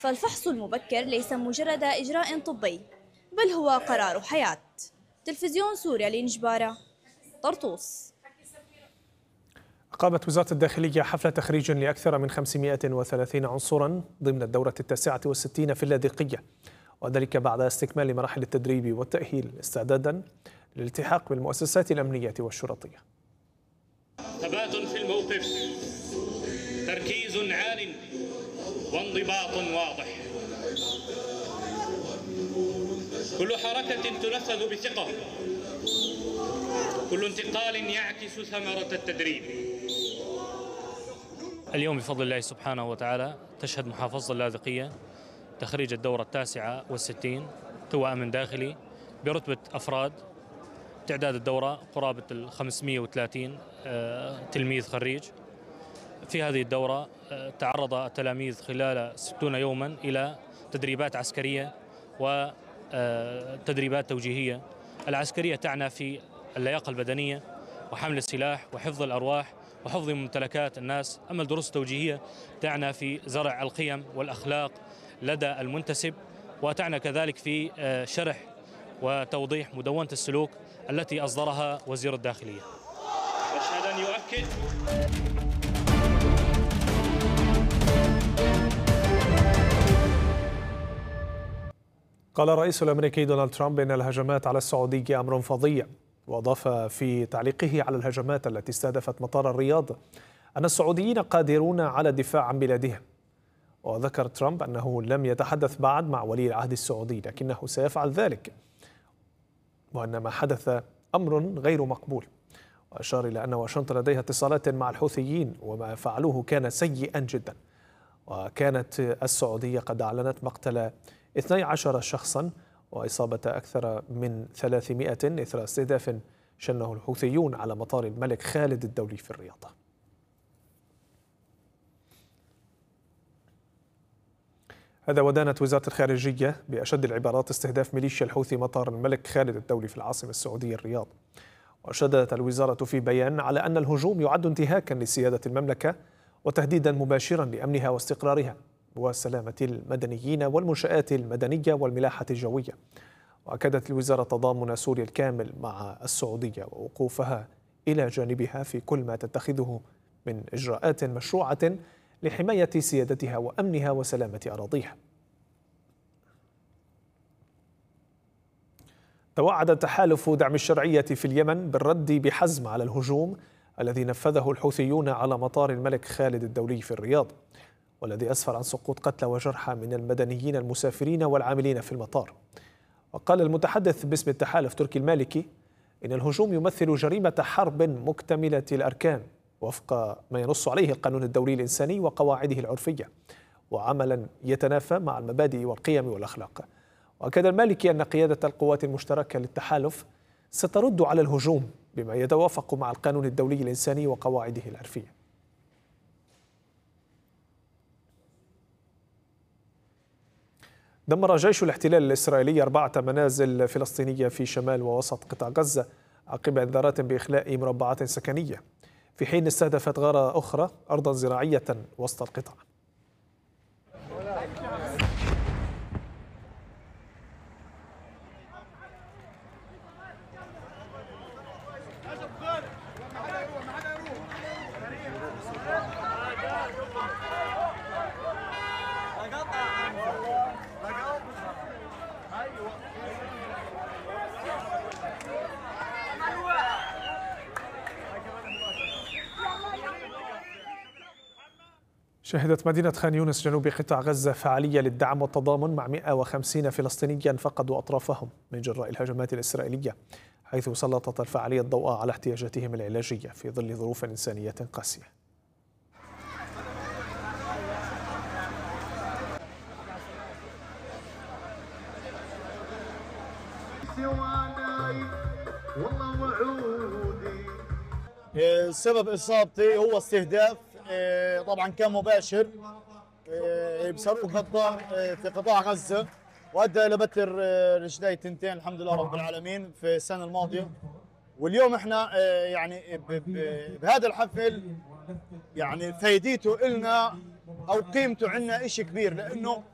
فالفحص المبكر ليس مجرد إجراء طبي، بل هو قرار حياة. تلفزيون سوريا لنجبارة، طرطوس. أقامت وزارة الداخلية حفل تخريج لأكثر من 530 عنصرا ضمن الدورة 69 في اللاذقية، وذلك بعد استكمال مراحل التدريب والتأهيل استعدادا للالتحاق بالمؤسسات الأمنية والشرطية. ثبات في الموقف، تركيز عال، وانضباط واضح. كل حركة تنفذ بثقة، كل انتقال يعكس ثمرة التدريب. اليوم بفضل الله سبحانه وتعالى تشهد محافظة اللاذقية تخريج الدورة 69 قوى أمن داخلي برتبة أفراد. تعداد الدورة قرابة 530 تلميذ خريج. في هذه الدورة تعرض التلاميذ خلال 60 يوما إلى تدريبات عسكرية وتدريبات توجيهية. العسكرية تعنى في اللياقة البدنية وحمل السلاح وحفظ الأرواح وحفظ ممتلكات الناس، أما الدروس التوجيهية تعنى في زرع القيم والأخلاق لدى المنتسب، وتعنى كذلك في شرح وتوضيح مدونة السلوك التي أصدرها وزير الداخلية. أشهد أن يؤكد قال الرئيس الأمريكي دونالد ترامب إن الهجمات على السعودية أمر فظيع، وأضاف في تعليقه على الهجمات التي استهدفت مطار الرياض أن السعوديين قادرون على الدفاع عن بلادهم. وذكر ترامب أنه لم يتحدث بعد مع ولي العهد السعودي لكنه سيفعل ذلك، وأن ما حدث أمر غير مقبول. وأشار إلى أن واشنطن لديها اتصالات مع الحوثيين وما فعلوه كان سيئا جدا. وكانت السعودية قد أعلنت مقتل 12 شخصا وإصابة أكثر من 300 إثر استهداف شنه الحوثيون على مطار الملك خالد الدولي في الرياض. هذا ودانت وزارة الخارجية بأشد العبارات استهداف ميليشيا الحوثي مطار الملك خالد الدولي في العاصمة السعودية الرياض. وشددت الوزارة في بيان على أن الهجوم يعد انتهاكا لسيادة المملكة وتهديدا مباشرا لأمنها واستقرارها وسلامة المدنيين والمنشآت المدنية والملاحة الجوية. وأكدت الوزارة تضامن سوريا الكامل مع السعودية ووقوفها إلى جانبها في كل ما تتخذه من إجراءات مشروعة لحماية سيادتها وأمنها وسلامة أراضيها. توعد تحالف دعم الشرعية في اليمن بالرد بحزم على الهجوم الذي نفذه الحوثيون على مطار الملك خالد الدولي في الرياض، والذي أسفر عن سقوط قتلى وجرحى من المدنيين المسافرين والعاملين في المطار. وقال المتحدث باسم التحالف تركي المالكي إن الهجوم يمثل جريمة حرب مكتملة الأركان وفق ما ينص عليه القانون الدولي الإنساني وقواعده العرفية، وعملا يتنافى مع المبادئ والقيم والأخلاق. وأكد المالكي أن قيادة القوات المشتركة للتحالف سترد على الهجوم بما يتوافق مع القانون الدولي الإنساني وقواعده العرفية. دمر جيش الاحتلال الإسرائيلي 4 منازل فلسطينية في شمال ووسط قطاع غزة عقب انذارات بإخلاء مربعات سكنية، في حين استهدفت غارة أخرى أرضا زراعية وسط القطاع. شهدت مدينة خان يونس جنوب قطاع غزة فعالية للدعم والتضامن مع 150 فلسطينيا فقدوا أطرافهم من جراء الهجمات الإسرائيلية، حيث سلطت الفعالية الضوء على احتياجاتهم العلاجية في ظل ظروف إنسانية قاسية. سبب إصابتي هو استهداف طبعا كان مباشر بصاروخ غدار في قطاع غزة، وأدى إلى بتر رجلي تنتين الحمد لله رب العالمين في السنة الماضية. واليوم احنا يعني بهذا الحفل يعني فايدته إلنا أو قيمته عندنا إشي كبير، لأنه